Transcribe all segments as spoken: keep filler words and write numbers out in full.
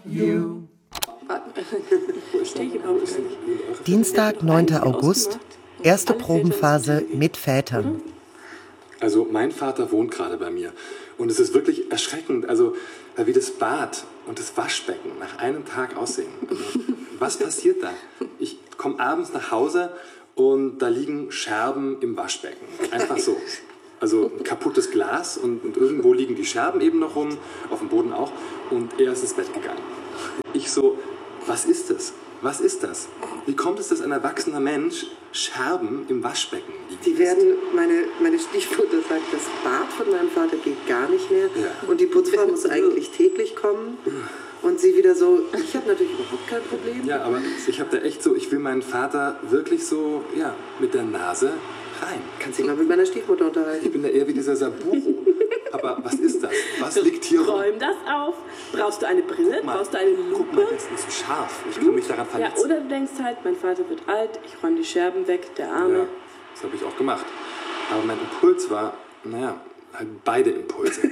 you. Dienstag, neunter August, erste Probenphase mit Vätern. Also mein Vater wohnt gerade bei mir und es ist wirklich erschreckend, also wie das Bad und das Waschbecken nach einem Tag aussehen. Also, was passiert da? Ich komme abends nach Hause und da liegen Scherben im Waschbecken, einfach so. Also ein kaputtes Glas und, und irgendwo liegen die Scherben eben noch rum, auf dem Boden auch, und er ist ins Bett gegangen. Ich so, was ist das? Was ist das? Wie kommt es, dass ein erwachsener Mensch Scherben im Waschbecken liegen Die werden, meine, meine Stiefmutter sagt, das Bad von meinem Vater geht gar nicht mehr. Ja. Und die Putzfrau muss eigentlich täglich kommen. Und sie wieder so, ich habe natürlich überhaupt kein Problem. Ja, aber ich habe da echt so, ich will meinen Vater wirklich so, ja, mit der Nase rein. Kannst dich mal mit meiner Stiefmutter unterhalten. Ich bin da eher wie dieser Saburo. Aber was ist das? Was liegt hier rum? Räum das auf. Brauchst du eine Brille? Mal, Brauchst du eine guck mal, Lupe? das ist so scharf. Ich kann mich daran Ja, verletzen. oder du denkst halt, mein Vater wird alt, ich räume die Scherben weg, der Arme. Ja, das habe ich auch gemacht. Aber mein Impuls war, naja, halt beide Impulse.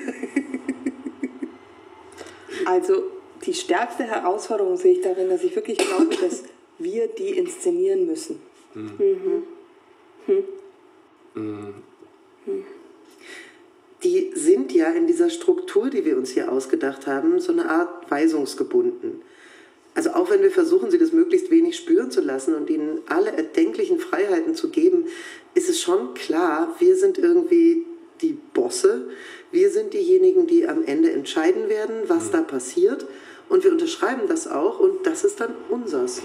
Also die stärkste Herausforderung sehe ich darin, dass ich wirklich glaube, dass wir die inszenieren müssen. Hm. Mhm. Hm. Hm. Hm. Die sind ja in dieser Struktur, die wir uns hier ausgedacht haben, so eine Art weisungsgebunden. Also auch wenn wir versuchen, sie das möglichst wenig spüren zu lassen und ihnen alle erdenklichen Freiheiten zu geben, ist es schon klar, wir sind irgendwie die Bosse. Wir sind diejenigen, die am Ende entscheiden werden, was da passiert. Und wir unterschreiben das auch und das ist dann unsers.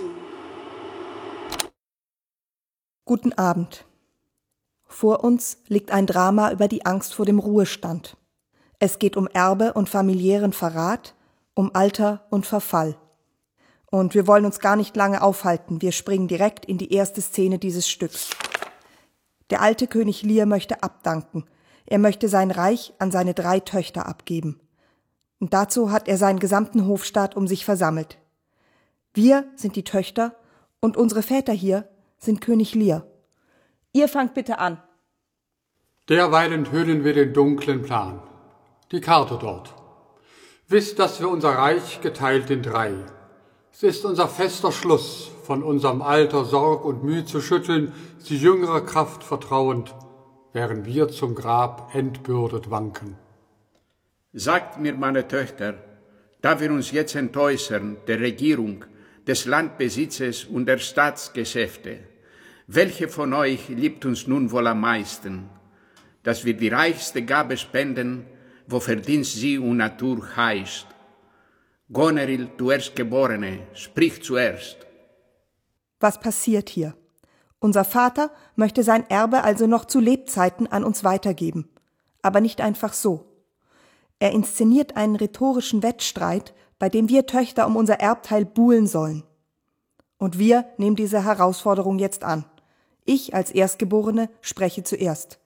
Guten Abend. Vor uns liegt ein Drama über die Angst vor dem Ruhestand. Es geht um Erbe und familiären Verrat, um Alter und Verfall. Und wir wollen uns gar nicht lange aufhalten, wir springen direkt in die erste Szene dieses Stücks. Der alte König Lear möchte abdanken. Er möchte sein Reich an seine drei Töchter abgeben. Und dazu hat er seinen gesamten Hofstaat um sich versammelt. Wir sind die Töchter und unsere Väter hier sind König Lear. Ihr fangt bitte an. Derweil enthüllen wir den dunklen Plan. Die Karte dort. Wisst, dass wir unser Reich geteilt in drei. Es ist unser fester Schluss, von unserem Alter Sorg und Mühe zu schütteln, sie jüngerer Kraft vertrauend, während wir zum Grab entbürdet wanken. Sagt mir, meine Töchter, da wir uns jetzt entäußern, der Regierung, des Landbesitzes und der Staatsgeschäfte, welche von euch liebt uns nun wohl am meisten, dass wir die reichste Gabe spenden, wo Verdienst sie und Natur heißt? Goneril, du Erstgeborene, sprich zuerst. Was passiert hier? Unser Vater möchte sein Erbe also noch zu Lebzeiten an uns weitergeben. Aber nicht einfach so. Er inszeniert einen rhetorischen Wettstreit, bei dem wir Töchter um unser Erbteil buhlen sollen. Und wir nehmen diese Herausforderung jetzt an. Ich als Erstgeborene spreche zuerst.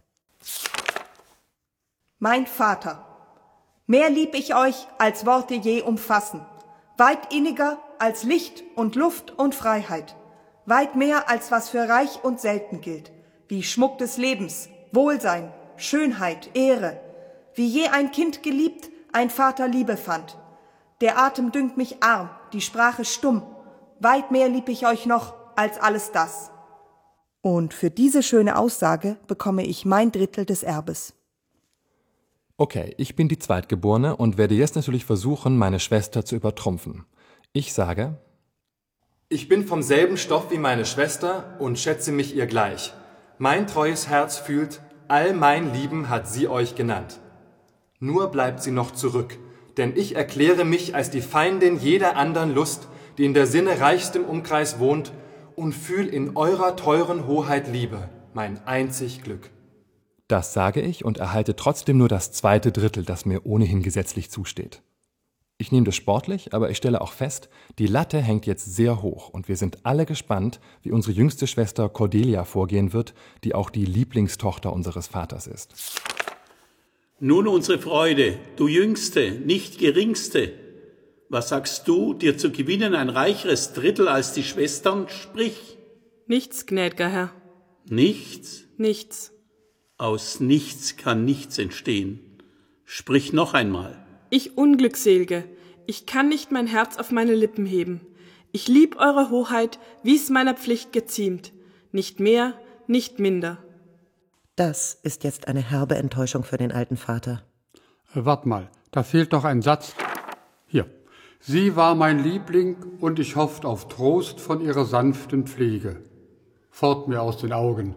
Mein Vater, mehr lieb ich euch, als Worte je umfassen, weit inniger als Licht und Luft und Freiheit, weit mehr als was für reich und selten gilt, wie Schmuck des Lebens, Wohlsein, Schönheit, Ehre, wie je ein Kind geliebt, ein Vater Liebe fand. Der Atem dünkt mich arm, die Sprache stumm, weit mehr lieb ich euch noch als alles das. Und für diese schöne Aussage bekomme ich mein Drittel des Erbes. Okay, ich bin die Zweitgeborene und werde jetzt natürlich versuchen, meine Schwester zu übertrumpfen. Ich sage: Ich bin vom selben Stoff wie meine Schwester und schätze mich ihr gleich. Mein treues Herz fühlt, all mein Lieben hat sie euch genannt. Nur bleibt sie noch zurück, denn ich erkläre mich als die Feindin jeder anderen Lust, die in der Sinne reichstem Umkreis wohnt, und fühl in eurer teuren Hoheit Liebe, mein einzig Glück. Das sage ich und erhalte trotzdem nur das zweite Drittel, das mir ohnehin gesetzlich zusteht. Ich nehme das sportlich, aber ich stelle auch fest, die Latte hängt jetzt sehr hoch und wir sind alle gespannt, wie unsere jüngste Schwester Cordelia vorgehen wird, die auch die Lieblingstochter unseres Vaters ist. Nun unsere Freude, du Jüngste, nicht Geringste. Was sagst du, dir zu gewinnen ein reicheres Drittel als die Schwestern? Sprich. Nichts, gnäd'ger Herr. Nichts? Nichts. Aus nichts kann nichts entstehen. Sprich noch einmal. Ich Unglückselge, ich kann nicht mein Herz auf meine Lippen heben. Ich lieb eure Hoheit, wie's meiner Pflicht geziemt. Nicht mehr, nicht minder. Das ist jetzt eine herbe Enttäuschung für den alten Vater. Äh, wart mal, da fehlt noch ein Satz. Hier. Sie war mein Liebling und ich hofft auf Trost von ihrer sanften Pflege. Fort mir aus den Augen.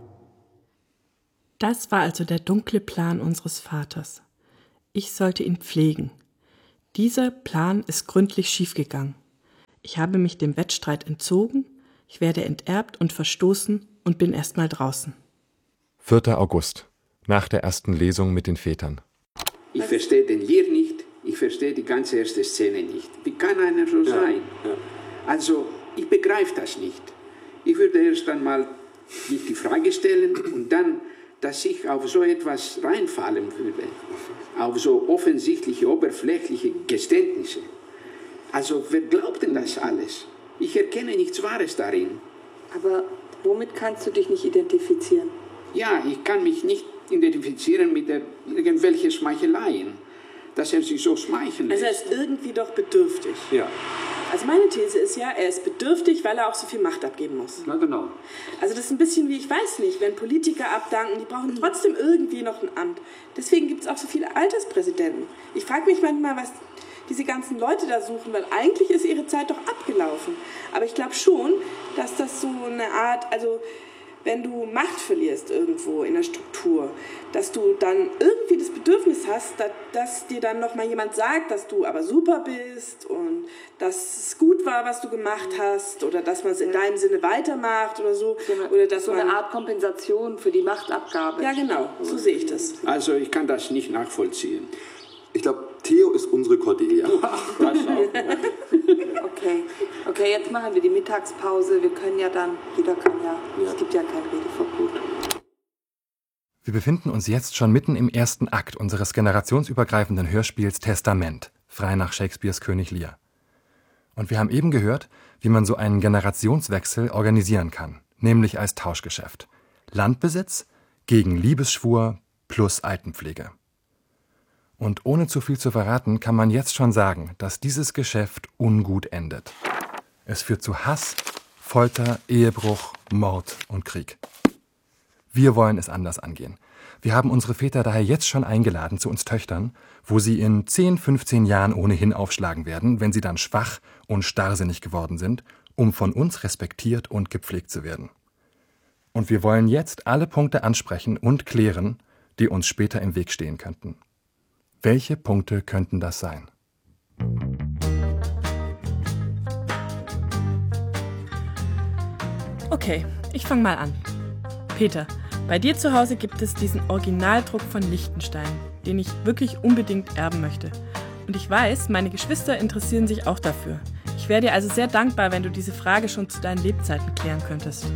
Das war also der dunkle Plan unseres Vaters. Ich sollte ihn pflegen. Dieser Plan ist gründlich schiefgegangen. Ich habe mich dem Wettstreit entzogen, ich werde enterbt und verstoßen und bin erst mal draußen. vierter August, nach der ersten Lesung mit den Vätern. Ich verstehe den Lied nicht, ich verstehe die ganze erste Szene nicht. Wie kann einer so sein? Ja, ja. Also, ich begreife das nicht. Ich würde erst einmal nicht die Frage stellen und dann, dass ich auf so etwas reinfallen würde. Auf so offensichtliche, oberflächliche Geständnisse. Also, wer glaubt denn das alles? Ich erkenne nichts Wahres darin. Aber womit kannst du dich nicht identifizieren? Ja, ich kann mich nicht identifizieren mit der, irgendwelchen Schmeicheleien, dass er sich so schmeicheln lässt. Also er ist irgendwie doch bedürftig. Ja. Also meine These ist ja, er ist bedürftig, weil er auch so viel Macht abgeben muss. Na genau. Also das ist ein bisschen wie, ich weiß nicht, wenn Politiker abdanken, die brauchen trotzdem irgendwie noch ein Amt. Deswegen gibt es auch so viele Alterspräsidenten. Ich frage mich manchmal, was diese ganzen Leute da suchen, weil eigentlich ist ihre Zeit doch abgelaufen. Aber ich glaube schon, dass das so eine Art, also wenn du Macht verlierst irgendwo in der Struktur, dass du dann irgendwie das Bedürfnis hast, dass, dass dir dann noch mal jemand sagt, dass du aber super bist und dass es gut war, was du gemacht hast oder dass man es in deinem Sinne weitermacht oder so. Oder dass so man, eine Art Kompensation für die Machtabgabe. Ja, genau, so sehe ich das. Also ich kann das nicht nachvollziehen. Ich glaube, Theo ist unsere Cordelia. Das auch. Okay, okay, jetzt machen wir die Mittagspause. Wir können ja dann, jeder kann ja, ja. Es gibt ja kein Redeverbot. Wir befinden uns jetzt schon mitten im ersten Akt unseres generationsübergreifenden Hörspiels Testament, frei nach Shakespeares König Lear. Und wir haben eben gehört, wie man so einen Generationswechsel organisieren kann, nämlich als Tauschgeschäft. Landbesitz gegen Liebesschwur plus Altenpflege. Und ohne zu viel zu verraten, kann man jetzt schon sagen, dass dieses Geschäft ungut endet. Es führt zu Hass, Folter, Ehebruch, Mord und Krieg. Wir wollen es anders angehen. Wir haben unsere Väter daher jetzt schon eingeladen zu uns Töchtern, wo sie in zehn, fünfzehn Jahren ohnehin aufschlagen werden, wenn sie dann schwach und starrsinnig geworden sind, um von uns respektiert und gepflegt zu werden. Und wir wollen jetzt alle Punkte ansprechen und klären, die uns später im Weg stehen könnten. Welche Punkte könnten das sein? Okay, ich fange mal an. Peter, bei dir zu Hause gibt es diesen Originaldruck von Lichtenstein, den ich wirklich unbedingt erben möchte. Und ich weiß, meine Geschwister interessieren sich auch dafür. Ich wäre dir also sehr dankbar, wenn du diese Frage schon zu deinen Lebzeiten klären könntest.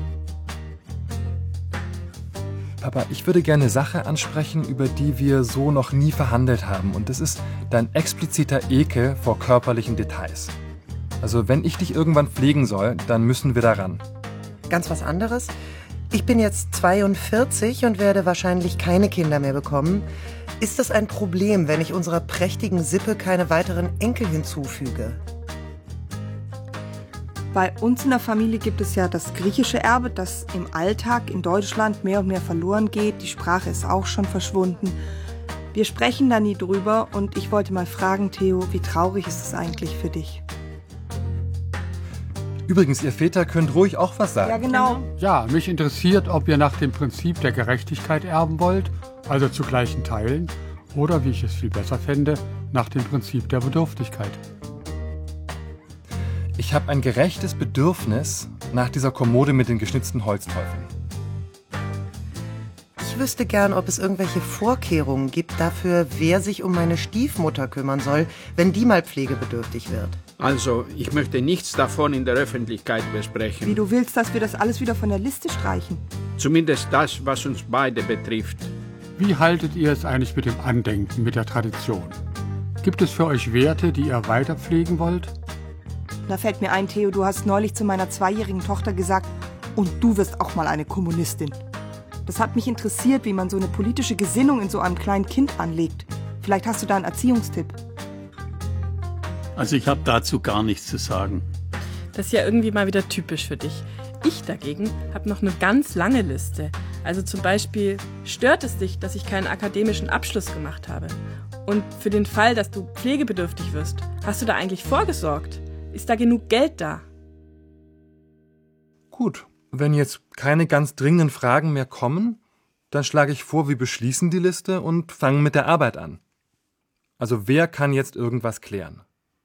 Papa, ich würde gerne eine Sache ansprechen, über die wir so noch nie verhandelt haben. Und das ist dein expliziter Ekel vor körperlichen Details. Also wenn ich dich irgendwann pflegen soll, dann müssen wir daran. Ganz was anderes. Ich bin jetzt zweiundvierzig und werde wahrscheinlich keine Kinder mehr bekommen. Ist das ein Problem, wenn ich unserer prächtigen Sippe keine weiteren Enkel hinzufüge? Bei uns in der Familie gibt es ja das griechische Erbe, das im Alltag in Deutschland mehr und mehr verloren geht. Die Sprache ist auch schon verschwunden. Wir sprechen da nie drüber und ich wollte mal fragen, Theo, wie traurig ist es eigentlich für dich? Übrigens, ihr Väter könnt ruhig auch was sagen. Ja, genau. Ja, mich interessiert, ob ihr nach dem Prinzip der Gerechtigkeit erben wollt, also zu gleichen Teilen, oder, wie ich es viel besser fände, nach dem Prinzip der Bedürftigkeit. Ich habe ein gerechtes Bedürfnis nach dieser Kommode mit den geschnitzten Holzteufeln. Ich wüsste gern, ob es irgendwelche Vorkehrungen gibt dafür, wer sich um meine Stiefmutter kümmern soll, wenn die mal pflegebedürftig wird. Also, ich möchte nichts davon in der Öffentlichkeit besprechen. Wie du willst, dass wir das alles wieder von der Liste streichen? Zumindest das, was uns beide betrifft. Wie haltet ihr es eigentlich mit dem Andenken, mit der Tradition? Gibt es für euch Werte, die ihr weiter pflegen wollt? Da fällt mir ein, Theo, du hast neulich zu meiner zweijährigen Tochter gesagt, und du wirst auch mal eine Kommunistin. Das hat mich interessiert, wie man so eine politische Gesinnung in so einem kleinen Kind anlegt. Vielleicht hast du da einen Erziehungstipp. Also ich habe dazu gar nichts zu sagen. Das ist ja irgendwie mal wieder typisch für dich. Ich dagegen habe noch eine ganz lange Liste. Also zum Beispiel, stört es dich, dass ich keinen akademischen Abschluss gemacht habe? Und für den Fall, dass du pflegebedürftig wirst, hast du da eigentlich vorgesorgt? Ist da genug Geld da? Gut, wenn jetzt keine ganz dringenden Fragen mehr kommen, dann schlage ich vor, wir beschließen die Liste und fangen mit der Arbeit an. Also wer kann jetzt irgendwas klären?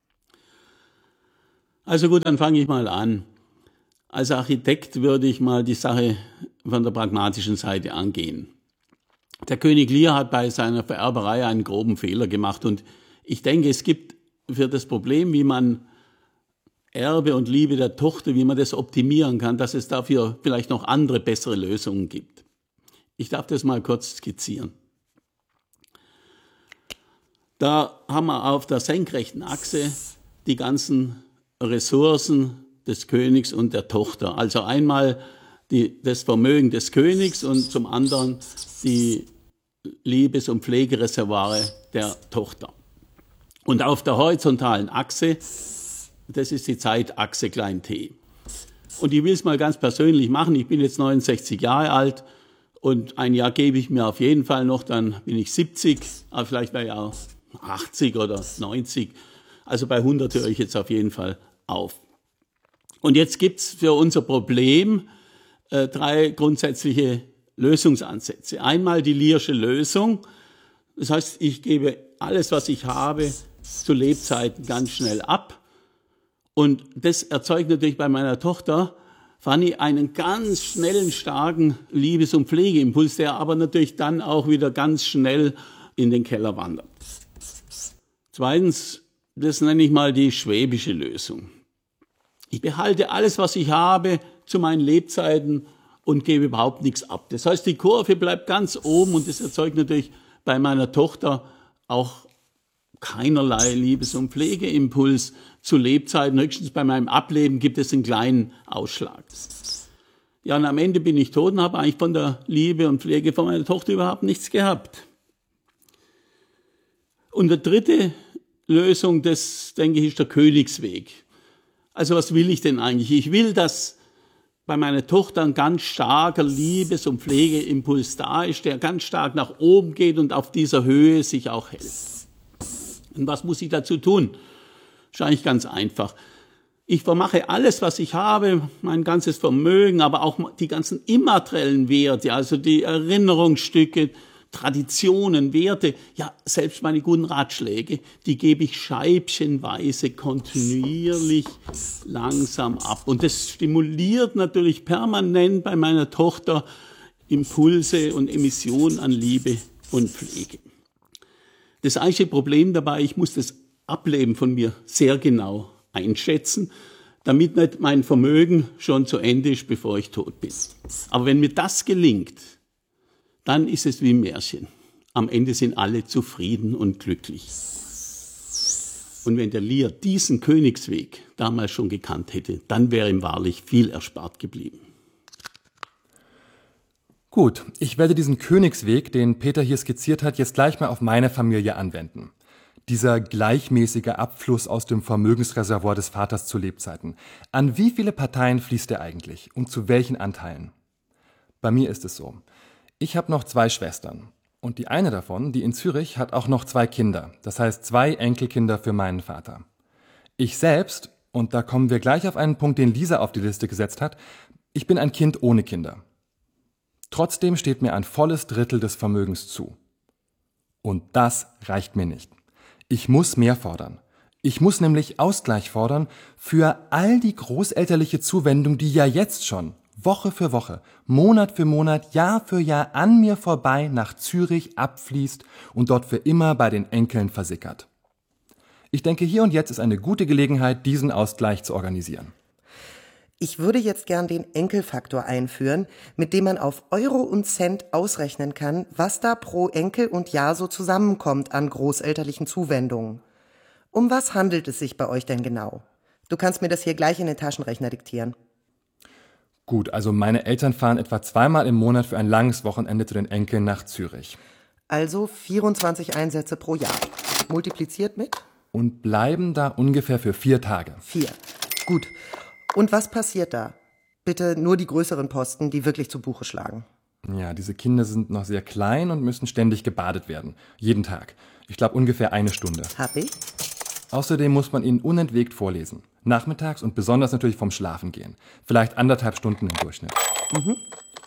Also gut, dann fange ich mal an. Als Architekt würde ich mal die Sache von der pragmatischen Seite angehen. Der König Lear hat bei seiner Vererberei einen groben Fehler gemacht und ich denke, es gibt für das Problem, wie man Erbe und Liebe der Tochter, wie man das optimieren kann, dass es dafür vielleicht noch andere, bessere Lösungen gibt. Ich darf das mal kurz skizzieren. Da haben wir auf der senkrechten Achse die ganzen Ressourcen des Königs und der Tochter. Also einmal die, das Vermögen des Königs und zum anderen die Liebes- und Pflegereservoire der Tochter. Und auf der horizontalen Achse, das ist die Zeitachse klein t. Und ich will es mal ganz persönlich machen. Ich bin jetzt neunundsechzig Jahre alt und ein Jahr gebe ich mir auf jeden Fall noch, dann bin ich siebzig, aber vielleicht wäre ich auch achtzig oder neunzig. Also bei hundert höre ich jetzt auf jeden Fall auf. Und jetzt gibt's für unser Problem äh, drei grundsätzliche Lösungsansätze. Einmal die Learsche Lösung. Das heißt, ich gebe alles, was ich habe, zu Lebzeiten ganz schnell ab. Und das erzeugt natürlich bei meiner Tochter, Fanny, einen ganz schnellen, starken Liebes- und Pflegeimpuls, der aber natürlich dann auch wieder ganz schnell in den Keller wandert. Zweitens, das nenne ich mal die schwäbische Lösung. Ich behalte alles, was ich habe, zu meinen Lebzeiten und gebe überhaupt nichts ab. Das heißt, die Kurve bleibt ganz oben und das erzeugt natürlich bei meiner Tochter auch keinerlei Liebes- und Pflegeimpuls zu Lebzeiten. Höchstens bei meinem Ableben gibt es einen kleinen Ausschlag. Ja, und am Ende bin ich tot und habe eigentlich von der Liebe und Pflege von meiner Tochter überhaupt nichts gehabt. Und die dritte Lösung, das, denke ich, ist der Königsweg. Also was will ich denn eigentlich? Ich will, dass bei meiner Tochter ein ganz starker Liebes- und Pflegeimpuls da ist, der ganz stark nach oben geht und auf dieser Höhe sich auch hält. Und was muss ich dazu tun? Ist eigentlich ganz einfach. Ich vermache alles, was ich habe, mein ganzes Vermögen, aber auch die ganzen immateriellen Werte, also die Erinnerungsstücke, Traditionen, Werte, ja, selbst meine guten Ratschläge, die gebe ich scheibchenweise kontinuierlich langsam ab. Und das stimuliert natürlich permanent bei meiner Tochter Impulse und Emissionen an Liebe und Pflege. Das eigentliche Problem dabei, ich muss das Ableben von mir sehr genau einschätzen, damit nicht mein Vermögen schon zu Ende ist, bevor ich tot bin. Aber wenn mir das gelingt, dann ist es wie ein Märchen. Am Ende sind alle zufrieden und glücklich. Und wenn der Lear diesen Königsweg damals schon gekannt hätte, dann wäre ihm wahrlich viel erspart geblieben. Gut, ich werde diesen Königsweg, den Peter hier skizziert hat, jetzt gleich mal auf meine Familie anwenden. Dieser gleichmäßige Abfluss aus dem Vermögensreservoir des Vaters zu Lebzeiten. An wie viele Parteien fließt er eigentlich und zu welchen Anteilen? Bei mir ist es so. Ich habe noch zwei Schwestern und die eine davon, die in Zürich, hat auch noch zwei Kinder, das heißt zwei Enkelkinder für meinen Vater. Ich selbst, und da kommen wir gleich auf einen Punkt, den Lisa auf die Liste gesetzt hat, ich bin ein Kind ohne Kinder. Trotzdem steht mir ein volles Drittel des Vermögens zu. Und das reicht mir nicht. Ich muss mehr fordern. Ich muss nämlich Ausgleich fordern für all die großelterliche Zuwendung, die ja jetzt schon Woche für Woche, Monat für Monat, Jahr für Jahr an mir vorbei nach Zürich abfließt und dort für immer bei den Enkeln versickert. Ich denke, hier und jetzt ist eine gute Gelegenheit, diesen Ausgleich zu organisieren. Ich würde jetzt gern den Enkelfaktor einführen, mit dem man auf Euro und Cent ausrechnen kann, was da pro Enkel und Jahr so zusammenkommt an großelterlichen Zuwendungen. Um was handelt es sich bei euch denn genau? Du kannst mir das hier gleich in den Taschenrechner diktieren. Gut, also meine Eltern fahren etwa zweimal im Monat für ein langes Wochenende zu den Enkeln nach Zürich. Also vierundzwanzig Einsätze pro Jahr. Multipliziert mit? und bleiben da ungefähr für vier Tage. Vier. Gut. Und was passiert da? Bitte nur die größeren Posten, die wirklich zu Buche schlagen. Ja, diese Kinder sind noch sehr klein und müssen ständig gebadet werden. Jeden Tag. Ich glaube ungefähr eine Stunde. Hab ich? Außerdem muss man ihnen unentwegt vorlesen. Nachmittags und besonders natürlich vom Schlafen gehen. Vielleicht anderthalb Stunden im Durchschnitt. Mhm.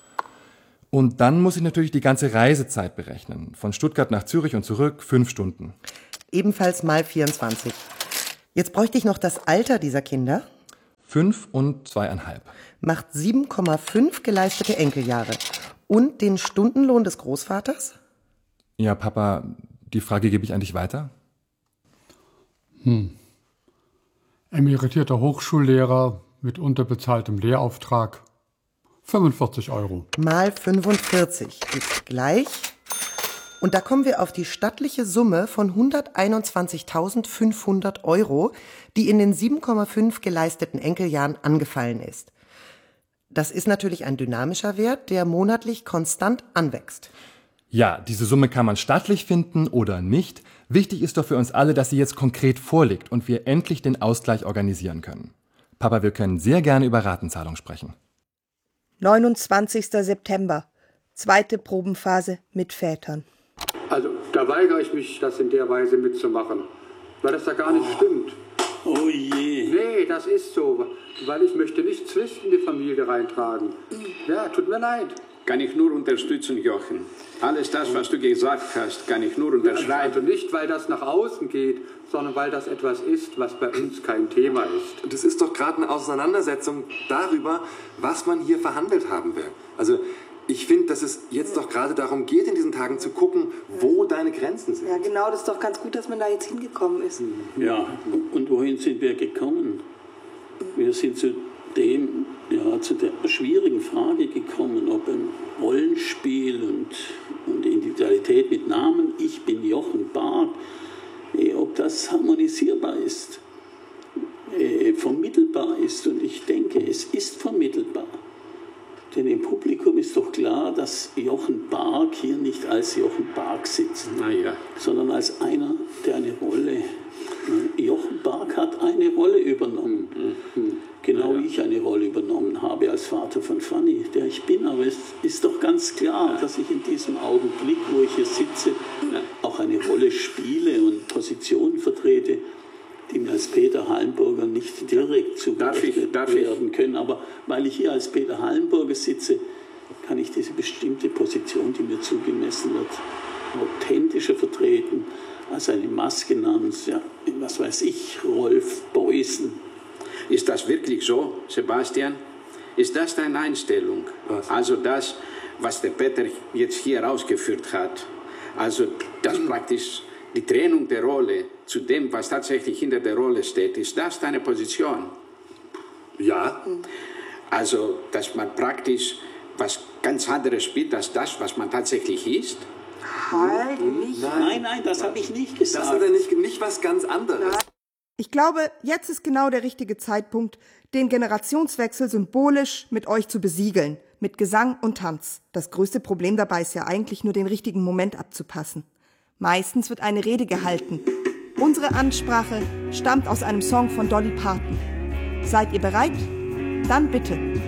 Und dann muss ich natürlich die ganze Reisezeit berechnen. Von Stuttgart nach Zürich und zurück fünf Stunden. Ebenfalls mal vierundzwanzig. Jetzt bräuchte ich noch das Alter dieser Kinder. Fünf und zweieinhalb. Macht sieben Komma fünf geleistete Enkeljahre. Und den Stundenlohn des Großvaters? Ja, Papa, die Frage gebe ich an dich weiter. Hm. Emeritierter Hochschullehrer mit unterbezahltem Lehrauftrag. fünfundvierzig Euro. Mal fünfundvierzig gibt gleich. Und da kommen wir auf die stattliche Summe von hunderteinundzwanzigtausendfünfhundert Euro, die in den sieben Komma fünf geleisteten Enkeljahren angefallen ist. Das ist natürlich ein dynamischer Wert, der monatlich konstant anwächst. Ja, diese Summe kann man stattlich finden oder nicht. Wichtig ist doch für uns alle, dass sie jetzt konkret vorliegt und wir endlich den Ausgleich organisieren können. Papa, wir können sehr gerne über Ratenzahlung sprechen. neunundzwanzigster September. Zweite Probenphase mit Vätern. Also, da weigere ich mich, das in der Weise mitzumachen, weil das da gar nicht stimmt. Oh je. Nee, das ist so, weil ich möchte nicht Zwist in die Familie reintragen. Ja, tut mir leid. Kann ich nur unterstützen, Jochen. Alles das, was du gesagt hast, kann ich nur unterschreiben. Also nicht, weil das nach außen geht, sondern weil das etwas ist, was bei uns kein Thema ist. Und es ist doch gerade eine Auseinandersetzung darüber, was man hier verhandelt haben will. Also ich finde, dass es jetzt doch gerade darum geht, in diesen Tagen zu gucken, wo deine Grenzen sind. Ja, genau, das ist doch ganz gut, dass man da jetzt hingekommen ist. Ja, und wohin sind wir gekommen? Wir sind zu dem, ja, zu der schwierigen Frage gekommen, ob ein Rollenspiel und, und Individualität mit Namen, ich bin Jochen Bark, eh, ob das harmonisierbar ist, eh, vermittelbar ist. Und ich denke, es ist vermittelbar. Denn im Publikum ist doch klar, dass Jochen Bark hier nicht als Jochen Bark sitzt, ja. sondern als einer, der eine Rolle, Jochen Bark hat eine Rolle übernommen, mhm. genau wie ich eine Rolle übernommen habe als Vater von Fanny, der ich bin. Aber es ist doch ganz klar, ja. dass ich in diesem Augenblick, wo ich hier sitze, ja. auch eine Rolle spiele und Positionen vertrete, die mir als Peter Hallenburger nicht direkt zugeordnet werden können. Aber weil ich hier als Peter Hallenburger sitze, kann ich diese bestimmte Position, die mir zugemessen wird, authentischer vertreten als eine Maske namens, ja, was weiß ich, Rolf Beußen. Ist das wirklich so, Sebastian? Ist das deine Einstellung? Was? Also das, was der Peter jetzt hier ausgeführt hat, also das praktisch die Trennung der Rolle zu dem, was tatsächlich hinter der Rolle steht, ist das deine Position? Ja. Also, dass man praktisch was ganz anderes spielt, als das, was man tatsächlich ist? Halt nicht. Nein, nein, nein das habe ich nicht gesagt. Das ist ja nicht, nicht was ganz anderes. Ich glaube, jetzt ist genau der richtige Zeitpunkt, den Generationswechsel symbolisch mit euch zu besiegeln, mit Gesang und Tanz. Das größte Problem dabei ist ja eigentlich nur den richtigen Moment abzupassen. Meistens wird eine Rede gehalten. Unsere Ansprache stammt aus einem Song von Dolly Parton. Seid ihr bereit? Dann bitte.